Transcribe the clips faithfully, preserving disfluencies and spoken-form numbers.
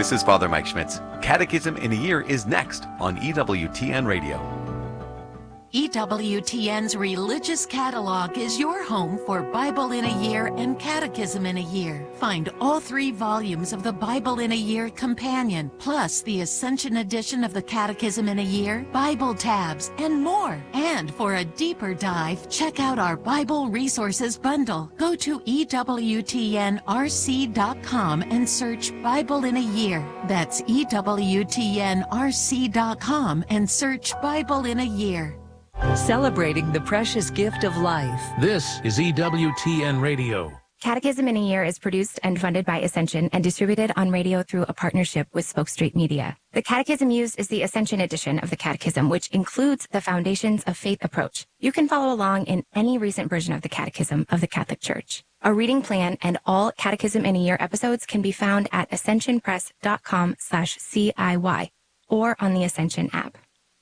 This is Father Mike Schmitz. Catechism in a Year is next on E W T N Radio. E W T N's Religious Catalog is your home for Bible in a Year and Catechism in a Year. Find all three volumes of the Bible in a Year Companion, plus the Ascension edition of the Catechism in a Year, Bible tabs, and more. And for a deeper dive, check out our Bible Resources Bundle. Go to E W T N R C dot com and search Bible in a Year. That's E W T N R C dot com and search Bible in a Year. Celebrating the precious gift of life. This is E W T N Radio. Catechism in a Year is produced and funded by Ascension and distributed on radio through a partnership with Spoke Street Media. The catechism used is the Ascension edition of the Catechism, which includes the Foundations of Faith approach. You can follow along in any recent version of the Catechism of the Catholic Church. A reading plan and all Catechism in a Year episodes can be found at ascensionpress.com slash CIY or on the Ascension app.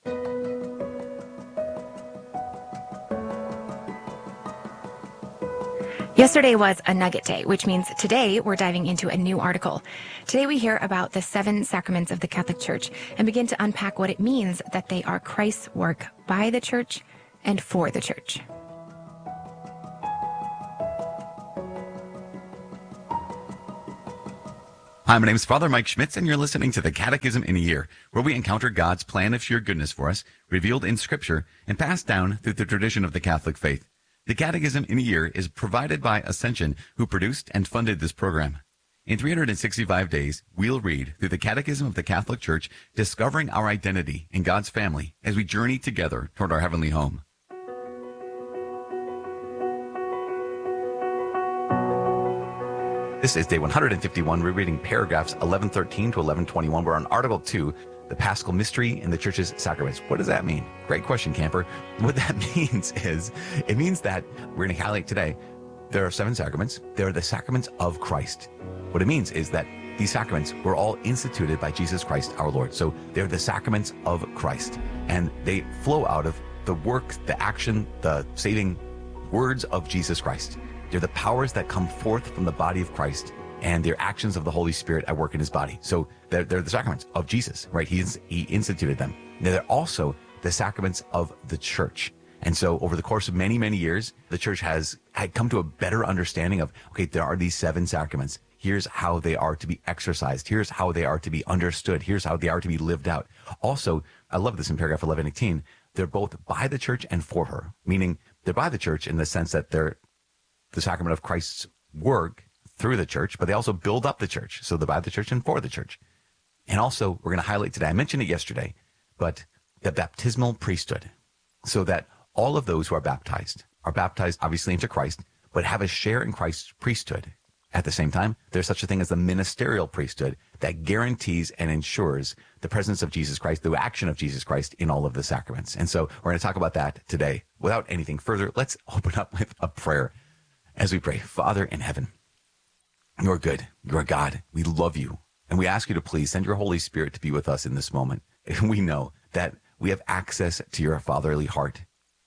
Yesterday was a nugget day, which means today we're diving into a new article. Today we hear about the seven sacraments of the Catholic Church and begin to unpack what it means that they are Christ's work by the Church and for the Church. Hi, my name is Father Mike Schmitz, and you're listening to the Catechism in a Year, where we encounter God's plan of sheer goodness for us, revealed in Scripture and passed down through the tradition of the Catholic faith. The Catechism in a Year is provided by Ascension, who produced and funded this program. In three hundred sixty-five days, we'll read through the Catechism of the Catholic Church, discovering our identity in God's family as we journey together toward our heavenly home. This is day one hundred fifty-one. We're reading paragraphs eleven thirteen to eleven twenty-one. We're on Article two, the Paschal Mystery in the Church's Sacraments. What does that mean? Great question, camper. What that means is, it means that we're going to highlight today, there are seven sacraments. They are the sacraments of Christ. What it means is that these sacraments were all instituted by Jesus Christ our Lord. So they're the sacraments of Christ. And they flow out of the work, the action, the saving words of Jesus Christ. They're the powers that come forth from the body of Christ and their actions of the Holy Spirit at work in his body. So they're, they're the sacraments of Jesus, right? He's, he instituted them. Now, they're also the sacraments of the Church. And so over the course of many, many years, the Church has had come to a better understanding of, okay, there are these seven sacraments. Here's how they are to be exercised. Here's how they are to be understood. Here's how they are to be lived out. Also, I love this in paragraph eleven eighteen, they're both by the Church and for her, meaning they're by the Church in the sense that they're the sacrament of Christ's work through the Church, but they also build up the Church. So they're by the Church and for the Church. And also, we're going to highlight today, I mentioned it yesterday, but the baptismal priesthood, so that all of those who are baptized are baptized obviously into Christ, but have a share in Christ's priesthood. At the same time, there's such a thing as the ministerial priesthood that guarantees and ensures the presence of Jesus Christ, the action of Jesus Christ in all of the sacraments. And so we're going to talk about that today. Without anything further, let's open up with a prayer as we pray. Father in heaven, you're good. You're God. We love you. And we ask you to please send your Holy Spirit to be with us in this moment. And we know that we have access to your fatherly heart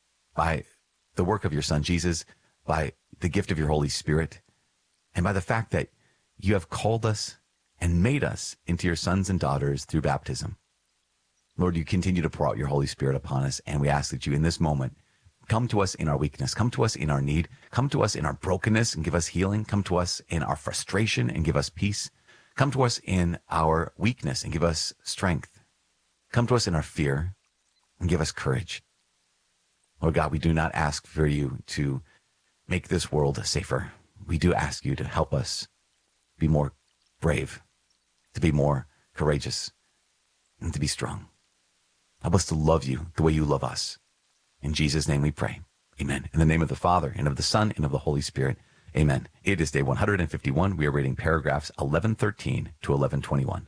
by the work of your Son, Jesus, by the gift of your Holy Spirit, and by the fact that you have called us and made us into your sons and daughters through baptism. Lord, you continue to pour out your Holy Spirit upon us, and we ask that you in this moment come to us in our weakness, come to us in our need, come to us in our brokenness and give us healing, come to us in our frustration and give us peace, come to us in our weakness and give us strength, come to us in our fear and give us courage. Lord God, we do not ask for you to make this world safer. We do ask you to help us be more brave, to be more courageous, and to be strong. Help us to love you the way you love us. In Jesus' name we pray. Amen. In the name of the Father, and of the Son, and of the Holy Spirit. Amen. It is day one hundred fifty-one. We are reading paragraphs eleven thirteen to eleven twenty-one.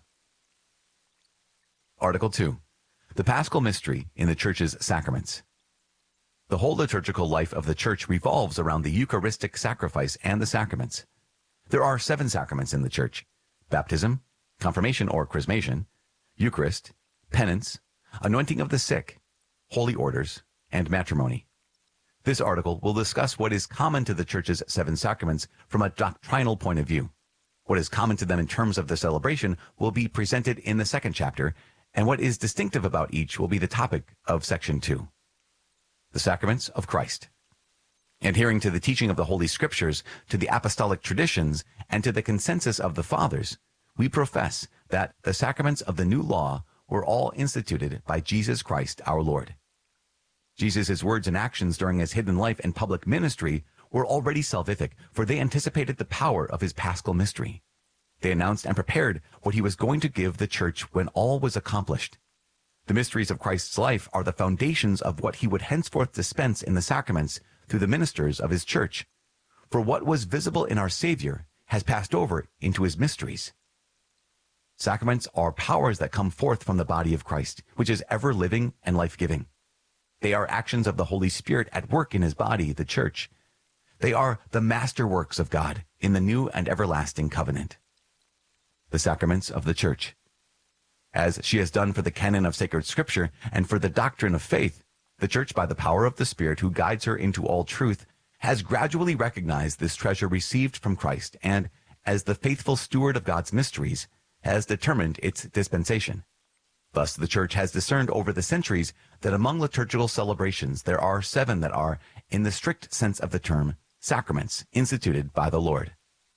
Article two. The Paschal Mystery in the Church's Sacraments. The whole liturgical life of the Church revolves around the Eucharistic sacrifice and the sacraments. There are seven sacraments in the Church: baptism, confirmation or chrismation, Eucharist, penance, anointing of the sick, holy orders, and matrimony. This article will discuss what is common to the Church's seven sacraments from a doctrinal point of view. What is common to them in terms of the celebration will be presented in the second chapter, and what is distinctive about each will be the topic of section two. The sacraments of Christ. Adhering to the teaching of the Holy Scriptures, to the apostolic traditions, and to the consensus of the Fathers, we profess that the sacraments of the new law were all instituted by Jesus Christ our Lord. Jesus' words and actions during his hidden life and public ministry were already salvific, for they anticipated the power of his paschal mystery. They announced and prepared what he was going to give the church when all was accomplished. The mysteries of Christ's life are the foundations of what he would henceforth dispense in the sacraments through the ministers of his church. For what was visible in our Savior has passed over into his mysteries. Sacraments are powers that come forth from the body of Christ, which is ever living and life-giving. They are actions of the Holy Spirit at work in his body, the church. They are the masterworks of God in the new and everlasting covenant. The sacraments of the church. As she has done for the canon of sacred scripture and for the doctrine of faith, the church, by the power of the Spirit who guides her into all truth, has gradually recognized this treasure received from Christ and, as the faithful steward of God's mysteries, has determined its dispensation. Thus, the church has discerned over the centuries that among liturgical celebrations there are seven that are, in the strict sense of the term, sacraments instituted by the Lord.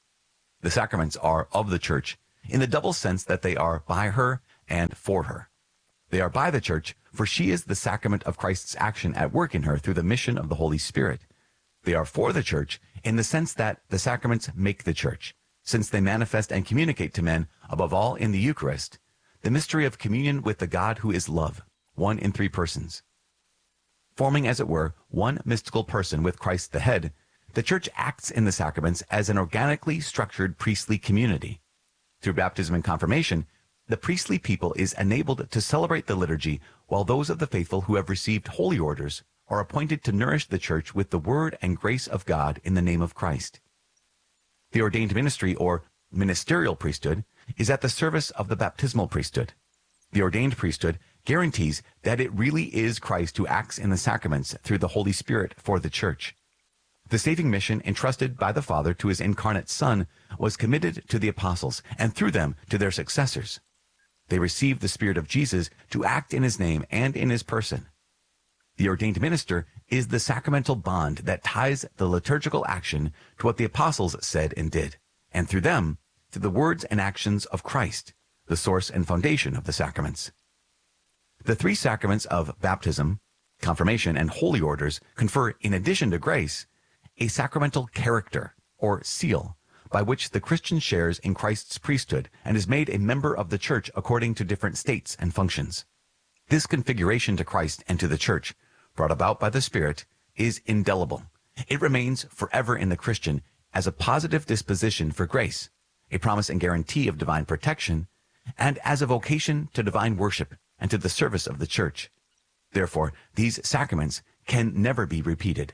The sacraments are of the church in the double sense that they are by her and for her. They are by the church, for she is the sacrament of Christ's action at work in her through the mission of the Holy Spirit. They are for the church in the sense that the sacraments make the church, since they manifest and communicate to men, above all in the Eucharist, the mystery of communion with the God who is love, one in three persons. Forming, as it were, one mystical person with Christ the head, the church acts in the sacraments as an organically structured priestly community. Through baptism and confirmation, the priestly people is enabled to celebrate the liturgy, while those of the faithful who have received holy orders are appointed to nourish the church with the word and grace of God in the name of Christ. The ordained ministry, or ministerial priesthood, is at the service of the baptismal priesthood. The ordained priesthood guarantees that it really is Christ who acts in the sacraments through the Holy Spirit for the church. The saving mission entrusted by the Father to his incarnate Son was committed to the apostles, and through them to their successors. They received the Spirit of Jesus to act in his name and in his person. The ordained minister is the sacramental bond that ties the liturgical action to what the apostles said and did, and through them, to the words and actions of Christ, the source and foundation of the sacraments. The three sacraments of baptism, confirmation, and holy orders confer, in addition to grace, a sacramental character, or seal, by which the Christian shares in Christ's priesthood and is made a member of the church according to different states and functions. This configuration to Christ and to the church, brought about by the Spirit, is indelible. It remains forever in the Christian as a positive disposition for grace, a promise and guarantee of divine protection, and as a vocation to divine worship and to the service of the church. Therefore, these sacraments can never be repeated.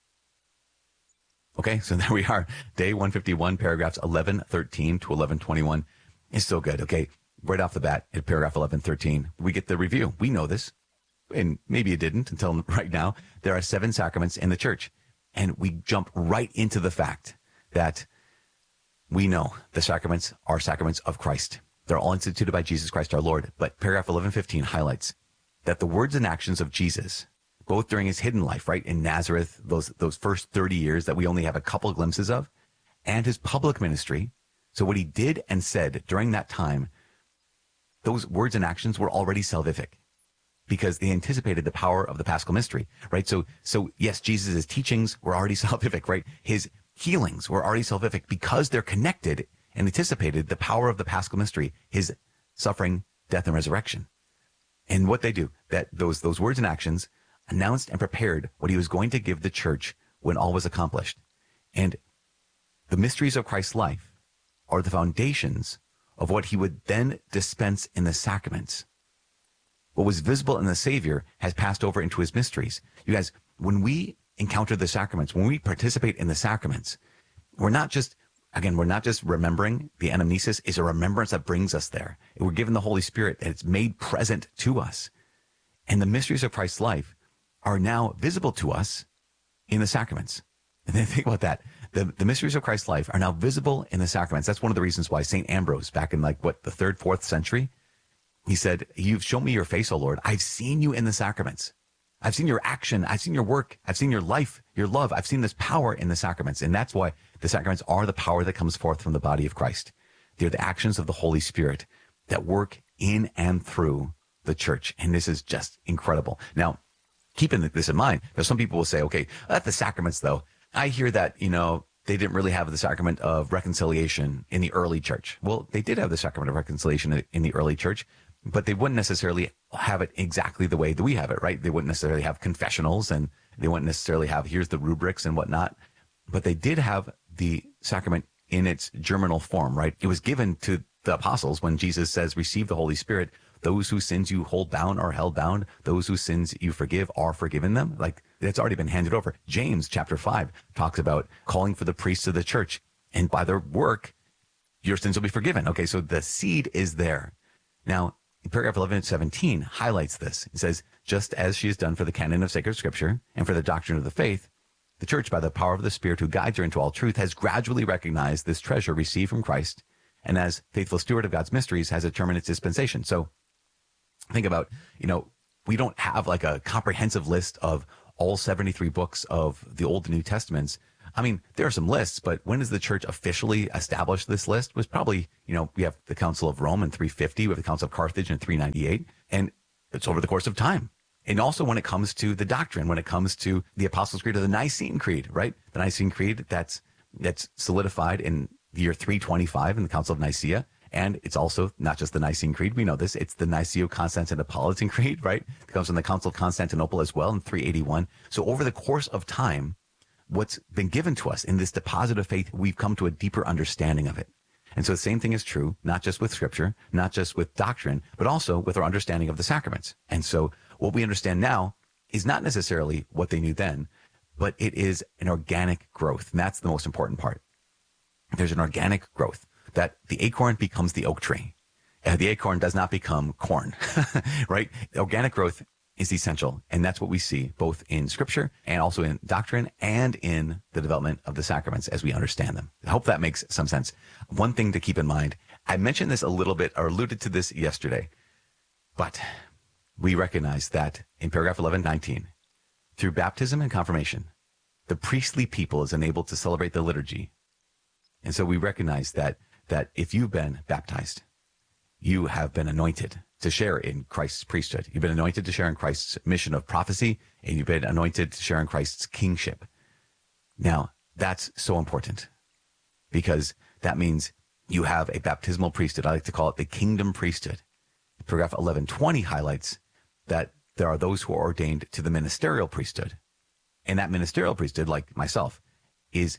Okay, so there we are. Day one fifty-one, paragraphs eleven thirteen to eleven twenty-one is so good. Okay, right off the bat at paragraph eleven thirteen, we get the review. We know this, and maybe you didn't until right now. There are seven sacraments in the church, and we jump right into the fact that we know the sacraments are sacraments of Christ. They're all instituted by Jesus Christ our Lord. But paragraph eleven fifteen highlights that the words and actions of Jesus, both during his hidden life, right, in Nazareth, those those first thirty years that we only have a couple glimpses of, and his public ministry, so what he did and said during that time, those words and actions were already salvific because they anticipated the power of the Paschal mystery, right? So, so yes, Jesus' teachings were already salvific, right? His healings were already salvific because they're connected and anticipated the power of the Paschal mystery, his suffering, death, and resurrection. And what they do, that those those words and actions announced and prepared what he was going to give the church when all was accomplished. And the mysteries of Christ's life are the foundations of what he would then dispense in the sacraments. What was visible in the Savior has passed over into his mysteries. You guys, when we encounter the sacraments, when we participate in the sacraments, we're not just, again, we're not just remembering. The anamnesis is a remembrance that brings us there. We're given the Holy Spirit, and it's made present to us. And the mysteries of Christ's life are now visible to us in the sacraments. And then think about that. The, the mysteries of Christ's life are now visible in the sacraments. That's one of the reasons why Saint Ambrose, back in like, what, the third, fourth century, he said, you've shown me your face, O Lord. I've seen you in the sacraments. I've seen your action. I've seen your work. I've seen your life, your love. I've seen this power in the sacraments. And that's why the sacraments are the power that comes forth from the body of Christ. They're the actions of the Holy Spirit that work in and through the church. And this is just incredible. Now, keeping this in mind, there's some people will say, okay, at the sacraments, though, I hear that, you know, they didn't really have the sacrament of reconciliation in the early church. Well, they did have the sacrament of reconciliation in the early church, but they wouldn't necessarily have it exactly the way that we have it, right? They wouldn't necessarily have confessionals, and they wouldn't necessarily have, here's the rubrics and whatnot. But they did have the sacrament in its germinal form, right? It was given to the apostles when Jesus says, receive the Holy Spirit. Those whose sins you hold bound are held bound. Those whose sins you forgive are forgiven them. Like, it's already been handed over. James chapter five talks about calling for the priests of the church, and by their work, your sins will be forgiven. Okay, so the seed is there. Now, paragraph eleven and seventeen highlights this. It says, just as she has done for the canon of sacred scripture and for the doctrine of the faith, the church, by the power of the Spirit who guides her into all truth, has gradually recognized this treasure received from Christ, and as faithful steward of God's mysteries, has determined its dispensation. So think about, you know, we don't have like a comprehensive list of all seventy-three books of the Old and New Testaments. I mean, there are some lists, but when does the church officially establish this list? It was probably, you know, we have the Council of Rome in three fifty, we have the Council of Carthage in three ninety-eight, and it's over the course of time. And also when it comes to the doctrine, when it comes to the Apostles' Creed or the Nicene Creed, right? The Nicene Creed, that's that's solidified in the year three twenty-five in the Council of Nicaea. And it's also not just the Nicene Creed. We know this. It's the Niceo-Constantinopolitan Creed, right? It comes from the Council of Constantinople as well in three eighty-one. So over the course of time, what's been given to us in this deposit of faith, we've come to a deeper understanding of it. And so the same thing is true, not just with scripture, not just with doctrine, but also with our understanding of the sacraments. And so what we understand now is not necessarily what they knew then, but it is an organic growth. And that's the most important part. There's an organic growth, that the acorn becomes the oak tree. And the acorn does not become corn, right? Organic growth is essential. And that's what we see both in scripture and also in doctrine and in the development of the sacraments as we understand them. I hope that makes some sense. One thing to keep in mind, I mentioned this a little bit or alluded to this yesterday, but we recognize that in paragraph eleven nineteen, through baptism and confirmation, the priestly people is enabled to celebrate the liturgy. And so we recognize that that if you've been baptized, you have been anointed to share in Christ's priesthood. You've been anointed to share in Christ's mission of prophecy, and you've been anointed to share in Christ's kingship. Now, that's so important because that means you have a baptismal priesthood. I like to call it the kingdom priesthood. Paragraph eleven twenty highlights that there are those who are ordained to the ministerial priesthood. And that ministerial priesthood, like myself, is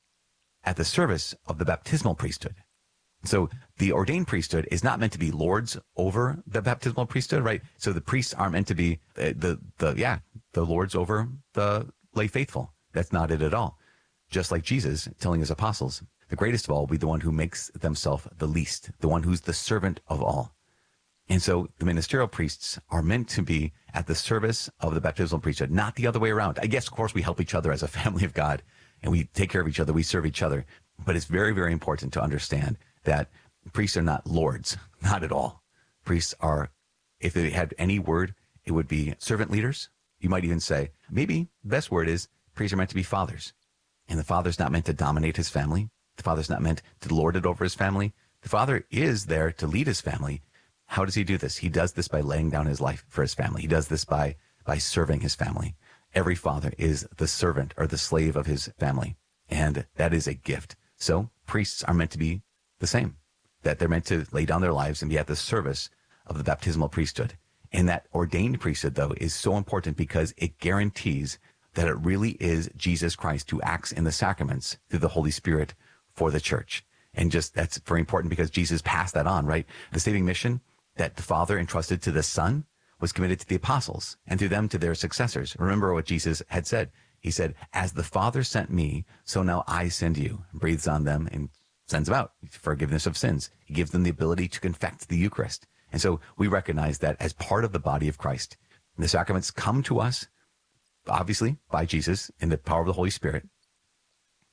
at the service of the baptismal priesthood. So the ordained priesthood is not meant to be lords over the baptismal priesthood, right? So the priests aren't meant to be the, the, the yeah, the lords over the lay faithful. That's not it at all. Just like Jesus telling his apostles, the greatest of all will be the one who makes themselves the least, the one who's the servant of all. And so the ministerial priests are meant to be at the service of the baptismal priesthood, not the other way around. I guess, of course, we help each other as a family of God, and we take care of each other, we serve each other. But it's very, very important to understand that priests are not lords, not at all. Priests are, if they had any word, it would be servant leaders. You might even say, maybe the best word is priests are meant to be fathers. And the father's not meant to dominate his family. The father's not meant to lord it over his family. The father is there to lead his family. How does he do this? He does this by laying down his life for his family. He does this by, by serving his family. Every father is the servant or the slave of his family. And that is a gift. So priests are meant to be the same, that they're meant to lay down their lives and be at the service of the baptismal priesthood. And that ordained priesthood, though, is so important because it guarantees that it really is Jesus Christ who acts in the sacraments through the Holy Spirit for the church. And just that's very important because Jesus passed that on, right? The saving mission that the Father entrusted to the Son was committed to the apostles and through them to their successors. Remember what Jesus had said. He said, as the Father sent me, so now I send you. Breathes on them and sends them out. Forgiveness of sins. He gives them the ability to confect the Eucharist. And so we recognize that as part of the body of Christ, the sacraments come to us, obviously, by Jesus in the power of the Holy Spirit.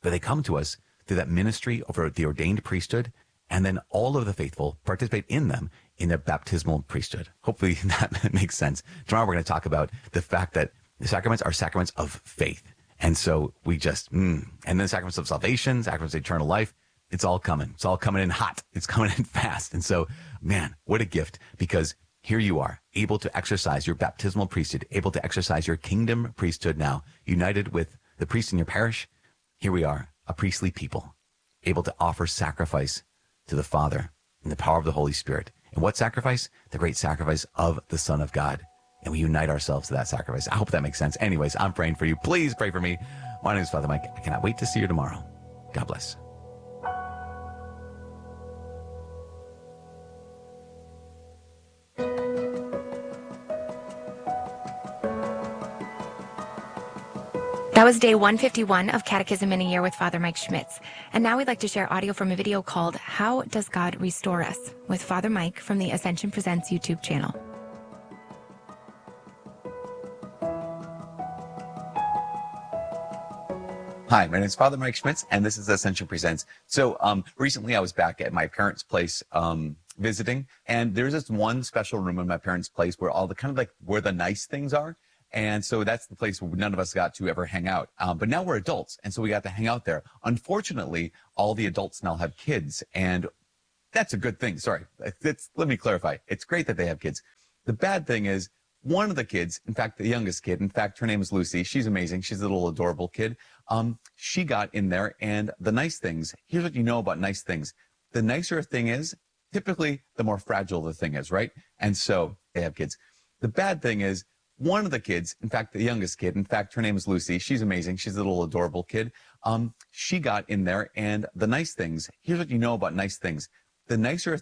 but they come to us through that ministry over the ordained priesthood, and then all of the faithful participate in them in their baptismal priesthood. Hopefully that makes sense. Tomorrow we're going to talk about the fact that the sacraments are sacraments of faith. And so we just, mm, and then sacraments of salvation, sacraments of eternal life, it's all coming. It's all coming in hot. It's coming in fast. And so, man, what a gift, because here you are, able to exercise your baptismal priesthood, able to exercise your kingdom priesthood now, united with the priest in your parish. Here we are, a priestly people, able to offer sacrifice to the Father in the power of the Holy Spirit. And what sacrifice? The great sacrifice of the Son of God. And we unite ourselves to that sacrifice. I hope that makes sense. Anyways, I'm praying for you. Please pray for me. My name is Father Mike. I cannot wait to see you tomorrow. God bless. That was day one fifty-one of Catechism in a Year with Father Mike Schmitz. And now we'd like to share audio from a video called How Does God Restore Us? With Father Mike from the Ascension Presents YouTube channel. Hi, my name is Father Mike Schmitz, and this is Ascension Presents. So um, recently I was back at my parents' place um, visiting, and there's this one special room in my parents' place where all the kind of like where the nice things are. And so that's the place where none of us got to ever hang out. Um, but now we're adults, and so we got to hang out there. Unfortunately, all the adults now have kids, and that's a good thing. Sorry, it's, let me clarify. It's great that they have kids. The bad thing is one of the kids, in fact, the youngest kid, in fact, her name is Lucy. She's amazing. She's a little adorable kid. Um, she got in there, and the nice things, here's what you know about nice things. The nicer a thing is, typically, the more fragile the thing is, right? And so they have kids. The bad thing is, one of the kids, in fact, the youngest kid, in fact, her name is Lucy. She's amazing. She's a little adorable kid. Um, she got in there, and the nice things, here's what you know about nice things. The nicer